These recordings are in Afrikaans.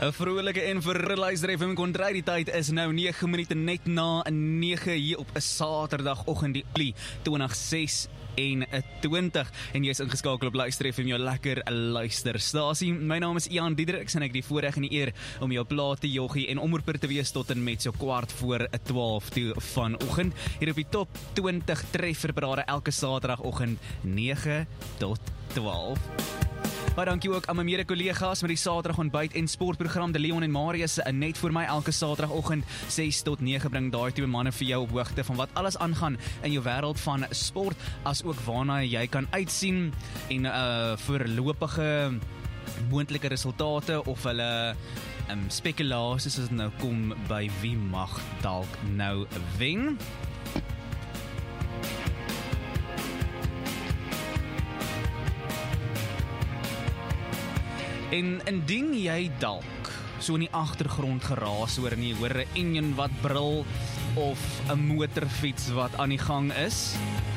'n Vrolike en verluister FM kontraai, die tyd is nou 9 minute net na 9 hier op 'n Saterdagoggend die Julie 2026 en jy is ingeskakel op Luister FM, jou lekker luisterstasie. My naam is Ian Diedericks en ek die voorreg en die eer om jou plaat te joggie en omroeper te wees tot en met so 11:15 toe vanoggend hier op die top 20 trefferparade elke Saterdagoggend 9 tot 12. Baie dankie ook aan my mede-kollegas met die Saterdag ontbyt en sportprogram, de Leon en Marius, net vir my elke Saterdagoggend 6 tot 9 bring daai twee manne vir jou op hoogte van wat alles aangaan in jou wêreld van sport, as ook waarna jy kan uitsien en voorlopige moontlike resultate of hulle spekulasies as dit nou kom by wie mag dalk nou wen. En indien jy dalk so in die agtergrond geraas hoor en jy hoor 'n enjin wat brul of 'n motorfiets wat aan die gang is,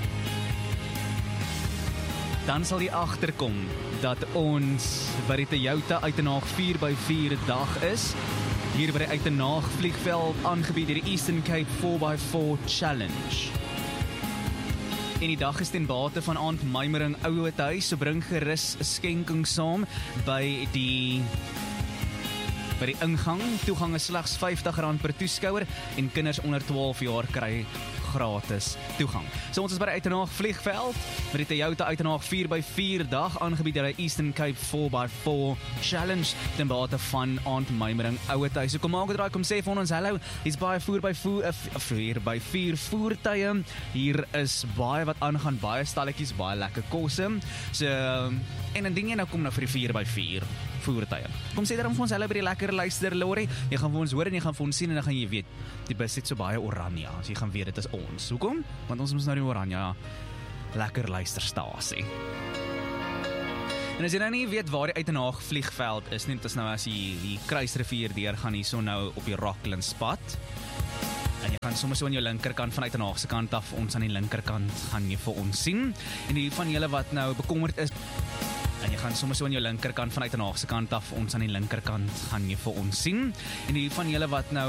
dan sal jy agterkom dat ons by die Toyota Uitenaag 4x4 dag is, hier by die Uitenaag vliegveld aangebied deur die Eastern Cape 4x4 Challenge. En die dag is ten bate van Aand Mymering Ouetehuis, so bring gerus 'n skenking saam by die ingang. Toegang is slegs R50 per toeskouer en kinders onder 12 jaar kry gratis toegang. So ons is by die Uitenaag vliegveld met die Toyota Uitenaag 4x4 dag aangebied deur die Eastern Cape 4x4 Challenge ten bate van Aand Mymering Ouetehuis. So kom maak 'n draai, kom sê vir ons hallo. Hier's baie 4x4 voertuie. Hier is baie wat aangaan, baie stalletjies, baie lekker kosse. So en indien jy nou kom vir die 4x4 voertuie, kom sê daarom vir ons hallo by die lekker luister Lorry. Jy gaan vir ons hoor en jy gaan vir ons sien en dan gaan jy weet, die bus het so baie oranje, so jy gaan weet dit is ons. Hoekom? Want ons moet nou die oranje lekker luisterstasie. En as jy nou nie weet waar die Uitenaag vliegveld is nie, dit is nou as jy die Kruisrivier deur gaan hier so nou op die Rocklands pad. En jy gaan sommer so aan jou linkerkant van Uitenaag se kant af, ons aan die linkerkant gaan jy vir ons sien. En die van julle wat nou bekommerd is, en jy gaan sommer so aan jou linkerkant van Uitenaag se kant af, ons aan die linkerkant gaan jy vir ons sien. En die van julle wat nou